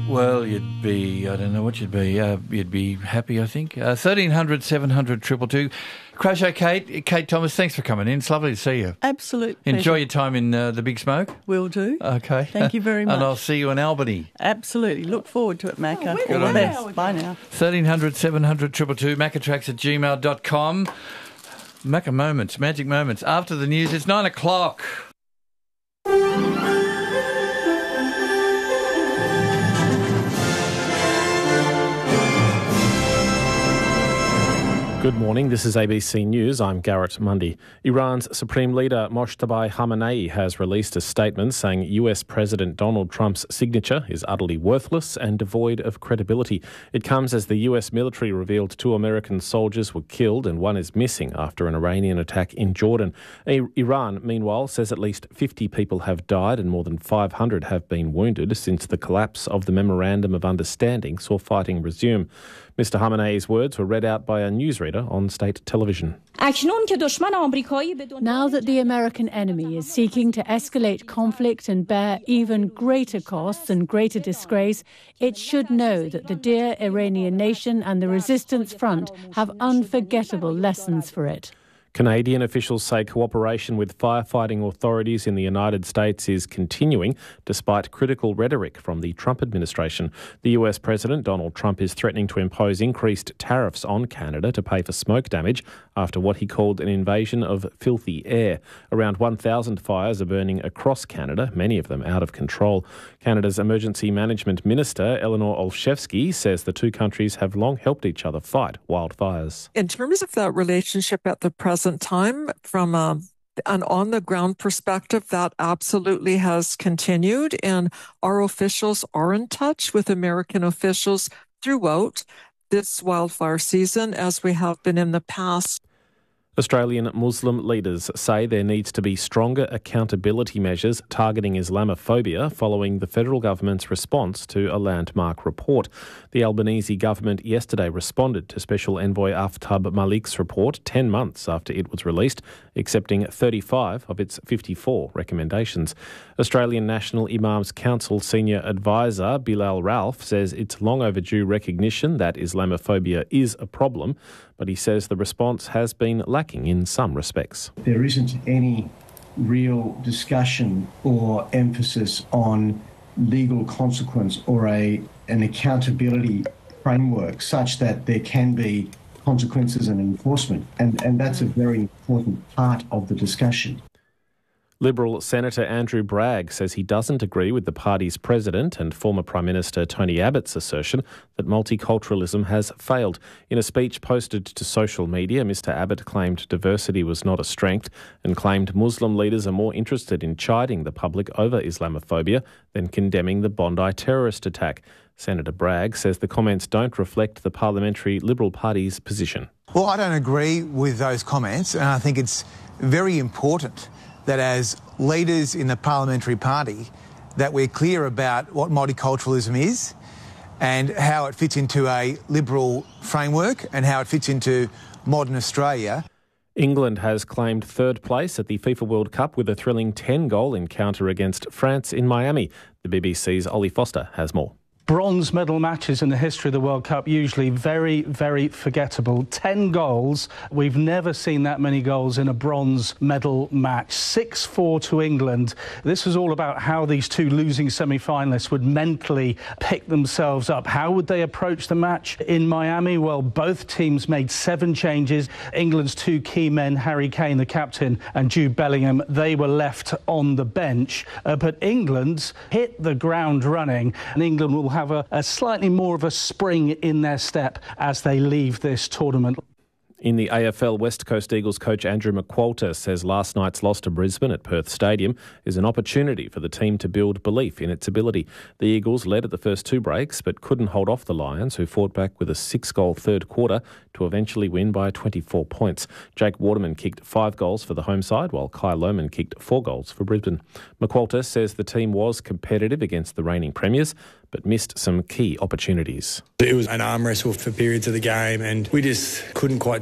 Well, you'd be, I don't know what you'd be. You'd be happy, I think. 1300 700 222. Crochet Kate Thomas, thanks for coming in. It's lovely to see you. Absolute pleasure. Enjoy your time in the Big Smoke. Will do. Okay. Thank you very much. And I'll see you in Albany. Absolutely. Look forward to it, Macca. Good All on the you. best. Bye now. 1300 700 222. Maccatracks@gmail.com. Macca Moments, Magic Moments. After the news, it's 9 o'clock. Good morning, this is ABC News. I'm Garrett Mundy. Iran's Supreme Leader Mojtaba Khamenei has released a statement saying US President Donald Trump's signature is utterly worthless and devoid of credibility. It comes as the US military revealed 2 American soldiers were killed and 1 is missing after an Iranian attack in Jordan. Iran, meanwhile, says at least 50 people have died and more than 500 have been wounded since the collapse of the Memorandum of Understanding saw fighting resume. Mr. Khamenei's words were read out by a newsreader on state television. Now that the American enemy is seeking to escalate conflict and bear even greater costs and greater disgrace, it should know that the dear Iranian nation and the resistance front have unforgettable lessons for it. Canadian officials say cooperation with firefighting authorities in the United States is continuing despite critical rhetoric from the Trump administration. The US President Donald Trump is threatening to impose increased tariffs on Canada to pay for smoke damage after what he called an invasion of filthy air. Around 1,000 fires are burning across Canada, many of them out of control. Canada's Emergency Management Minister, Eleanor Olszewski, says the 2 countries have long helped each other fight wildfires. In terms of that relationship at the present time, from an on-the-ground perspective, that absolutely has continued, and our officials are in touch with American officials throughout this wildfire season, as we have been in the past. Australian Muslim leaders say there needs to be stronger accountability measures targeting Islamophobia following the federal government's response to a landmark report. The Albanese government yesterday responded to Special Envoy Aftab Malik's report 10 months after it was released, accepting 35 of its 54 recommendations. Australian National Imams Council Senior Advisor Bilal Ralph says it's long overdue recognition that Islamophobia is a problem, but he says the response has been lacking in some respects. There isn't any real discussion or emphasis on legal consequence or an accountability framework such that there can be consequences and enforcement. And that's a very important part of the discussion. Liberal Senator Andrew Bragg says he doesn't agree with the party's president and former Prime Minister Tony Abbott's assertion that multiculturalism has failed. In a speech posted to social media, Mr Abbott claimed diversity was not a strength and claimed Muslim leaders are more interested in chiding the public over Islamophobia than condemning the Bondi terrorist attack. Senator Bragg says the comments don't reflect the Parliamentary Liberal Party's position. Well, I don't agree with those comments, and I think it's very important that as leaders in the parliamentary party that we're clear about what multiculturalism is and how it fits into a liberal framework and how it fits into modern Australia. England has claimed 3rd place at the FIFA World Cup with a thrilling 10-goal encounter against France in Miami. The BBC's Ollie Foster has more. Bronze medal matches in the history of the World Cup, usually very, very forgettable. 10 goals. We've never seen that many goals in a bronze medal match. 6-4 to England. This was all about how these 2 losing semi-finalists would mentally pick themselves up. How would they approach the match in Miami? Well, both teams made 7 changes. England's 2 key men, Harry Kane, the captain, and Jude Bellingham, they were left on the bench. But England hit the ground running, and England will have a slightly more of a spring in their step as they leave this tournament. In the AFL, West Coast Eagles coach Andrew McQualter says last night's loss to Brisbane at Perth Stadium is an opportunity for the team to build belief in its ability. The Eagles led at the first 2 breaks but couldn't hold off the Lions, who fought back with a 6-goal third quarter to eventually win by 24 points. Jake Waterman kicked 5 goals for the home side, while Kai Lohmann kicked 4 goals for Brisbane. McQualter says the team was competitive against the reigning premiers but missed some key opportunities. It was an arm wrestle for periods of the game and we just couldn't quite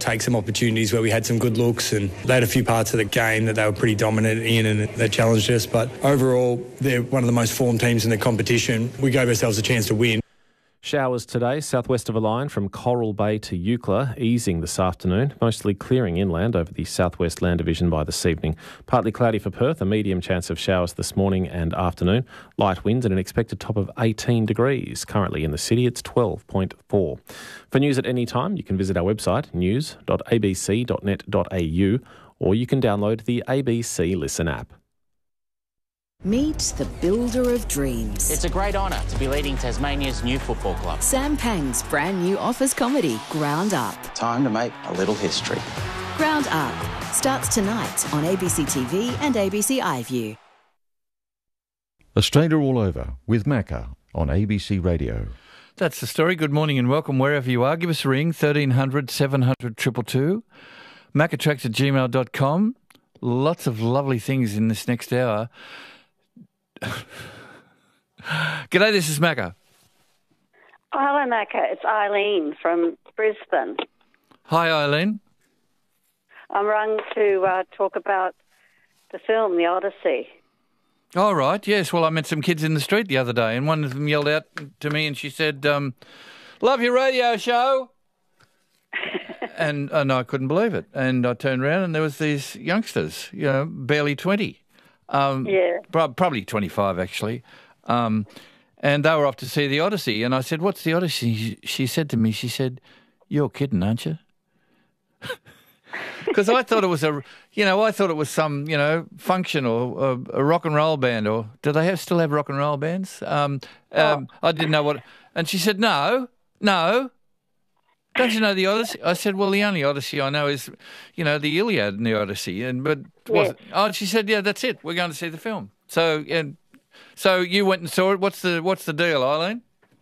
take some opportunities where we had some good looks, and they had a few parts of the game that they were pretty dominant in and they challenged us. But overall, they're one of the most formed teams in the competition. We gave ourselves a chance to win. Showers today, southwest of a line from Coral Bay to Eucla, easing this afternoon, mostly clearing inland over the southwest land division by this evening. Partly cloudy for Perth, a medium chance of showers this morning and afternoon. Light winds and an expected top of 18 degrees. Currently in the city, it's 12.4. For news at any time, you can visit our website, news.abc.net.au, or you can download the ABC Listen app. Meet the builder of dreams. It's a great honour to be leading Tasmania's new football club. Sam Pang's brand new office comedy, Ground Up. Time to make a little history. Ground Up starts tonight on ABC TV and ABC iView. Australia All Over with Macca on ABC Radio. That's the story. Good morning and welcome wherever you are. Give us a ring, 1300 700 222. maccatracks@gmail.com. Lots of lovely things in this next hour. G'day, this is Macca. Oh, hello, Macca. It's Eileen from Brisbane. Hi, Eileen. I'm rung to talk about the film, The Odyssey. All right, yes. Well, I met some kids in the street the other day, and one of them yelled out to me and she said, love your radio show. and I couldn't believe it. And I turned around and there was these youngsters, barely 20. Probably 25, actually. And they were off to see The Odyssey. And I said, what's The Odyssey? She said to me, you're kidding, aren't you? Because I thought it was some, function or a rock and roll band, or do they still have rock and roll bands? I didn't know what. And she said, no. Don't you know the Odyssey? I said, well, the only Odyssey I know is, the Iliad and the Odyssey. She said, yeah, that's it. We're going to see the film. So you went and saw it. What's the deal, Eileen?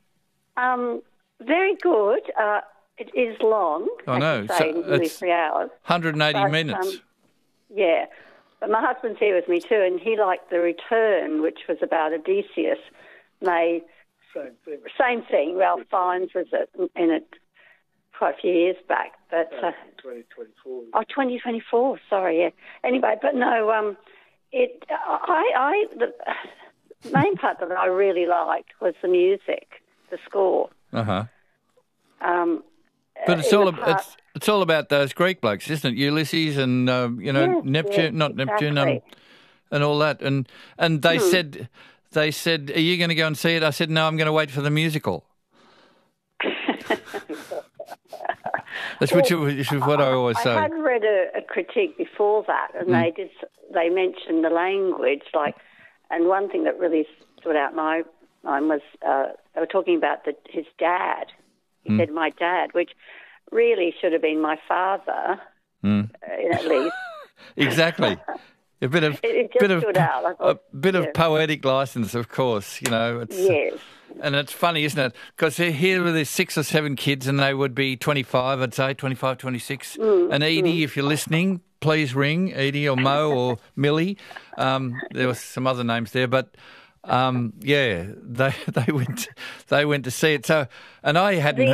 Very good. It is long. I know. Nearly 3 hours. 180 minutes. Yeah. But my husband's here with me too, and he liked The Return, which was about Odysseus. Same thing. Ralph Fiennes was in it quite a few years back. But 2024. Oh, 2024. Sorry, yeah. Anyway, but no, the main part that I really liked was the music, the score. Uh-huh. But it's all about those Greek blokes, isn't it? Ulysses and Neptune, exactly. And all that. And they said, are you going to go and see it? I said, no, I'm going to wait for the musical. That's which is what I always say. I had read a critique before that, and they mentioned the language, and one thing that really stood out in my mind was they were talking about his dad. He said, my dad, which really should have been my father, at least. Exactly. A bit of poetic license, of course. Yes. And it's funny, isn't it? Because here were there's 6 or 7 kids, and they would be 25, I'd say, 25, 26. And Edie, if you're listening, please ring Edie or Mo or Millie. There were some other names there, but. They went to see it. So, and I hadn't.